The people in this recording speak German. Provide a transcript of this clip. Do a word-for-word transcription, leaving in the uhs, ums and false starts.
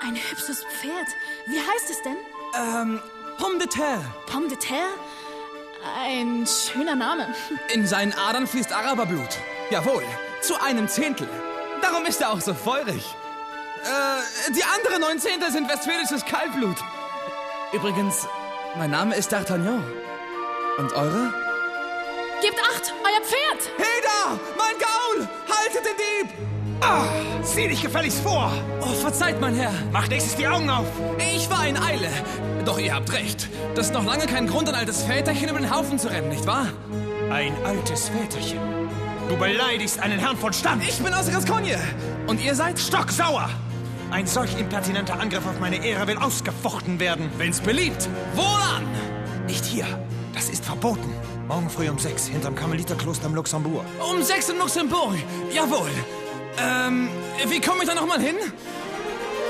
Ein hübsches Pferd. Wie heißt es denn? Ähm, Pomme de Terre. Pomme de Terre? Ein schöner Name. In seinen Adern fließt Araberblut. Jawohl, zu einem Zehntel. Darum ist er auch so feurig. Äh, die anderen neun Zehntel sind westfälisches Kaltblut. Übrigens, mein Name ist D'Artagnan. Und eure? Gebt acht, euer Pferd! Hey da! Mein Gaul! Haltet den Dieb! Ah, sieh dich gefälligst vor! Oh, verzeiht, mein Herr. Macht nächstes die Augen auf! Ich war in Eile. Doch ihr habt recht. Das ist noch lange kein Grund, ein altes Väterchen über den Haufen zu rennen, nicht wahr? Ein altes Väterchen. Du beleidigst einen Herrn von Stand. Ich bin aus Gascogne. Und ihr seid? Stocksauer! Ein solch impertinenter Angriff auf meine Ehre will ausgefochten werden. Wenn's beliebt. Wohlan! Nicht hier. Das ist verboten. Morgen früh um sechs, hinterm Karmeliterkloster im Luxemburg. Um sechs im Luxemburg. Jawohl. Ähm, wie komme ich da nochmal hin?